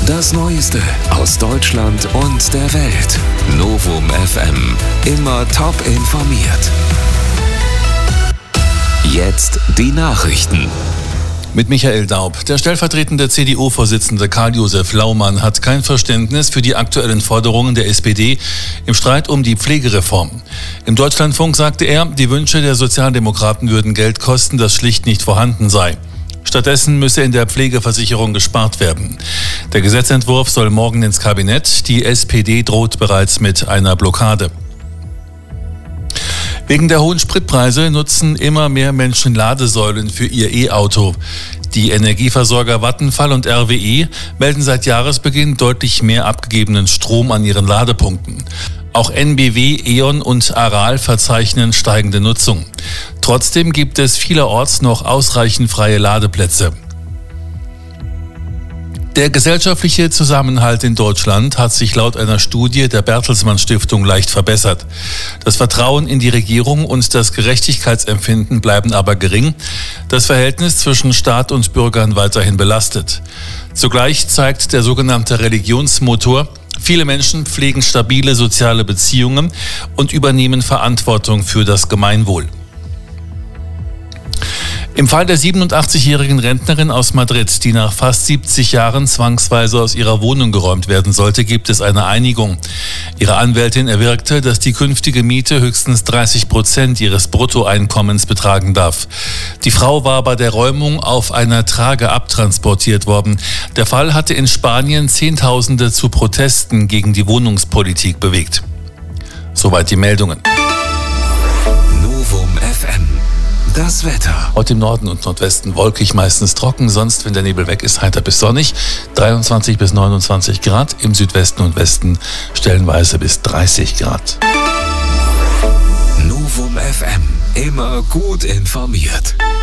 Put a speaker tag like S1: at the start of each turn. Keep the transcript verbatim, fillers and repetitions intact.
S1: Das Neueste aus Deutschland und der Welt. Novum F M. Immer top informiert. Jetzt die Nachrichten.
S2: Mit Michael Daub. Der stellvertretende C D U-Vorsitzende Karl-Josef Laumann hat kein Verständnis für die aktuellen Forderungen der S P D im Streit um die Pflegereform. Im Deutschlandfunk sagte er, die Wünsche der Sozialdemokraten würden Geld kosten, das schlicht nicht vorhanden sei. Stattdessen müsse in der Pflegeversicherung gespart werden. Der Gesetzentwurf soll morgen ins Kabinett. Die S P D droht bereits mit einer Blockade. Wegen der hohen Spritpreise nutzen immer mehr Menschen Ladesäulen für ihr E-Auto. Die Energieversorger Vattenfall und R W E melden seit Jahresbeginn deutlich mehr abgegebenen Strom an ihren Ladepunkten. Auch N B W, E.ON und Aral verzeichnen steigende Nutzung. Trotzdem gibt es vielerorts noch ausreichend freie Ladeplätze. Der gesellschaftliche Zusammenhalt in Deutschland hat sich laut einer Studie der Bertelsmann Stiftung leicht verbessert. Das Vertrauen in die Regierung und das Gerechtigkeitsempfinden bleiben aber gering. Das Verhältnis zwischen Staat und Bürgern weiterhin belastet. Zugleich zeigt der sogenannte Religionsmotor, viele Menschen pflegen stabile soziale Beziehungen und übernehmen Verantwortung für das Gemeinwohl. Im Fall der siebenundachtzigjährigen Rentnerin aus Madrid, die nach fast siebzig Jahren zwangsweise aus ihrer Wohnung geräumt werden sollte, gibt es eine Einigung. Ihre Anwältin erwirkte, dass die künftige Miete höchstens dreißig Prozent ihres Bruttoeinkommens betragen darf. Die Frau war bei der Räumung auf einer Trage abtransportiert worden. Der Fall hatte in Spanien Zehntausende zu Protesten gegen die Wohnungspolitik bewegt. Soweit die Meldungen.
S1: Novum F M. Das Wetter.
S2: Heute im Norden und Nordwesten wolkig, meistens trocken, sonst, wenn der Nebel weg ist, heiter bis sonnig. dreiundzwanzig bis neunundzwanzig Grad, im Südwesten und Westen stellenweise bis dreißig Grad.
S1: Novum F M. Immer gut informiert.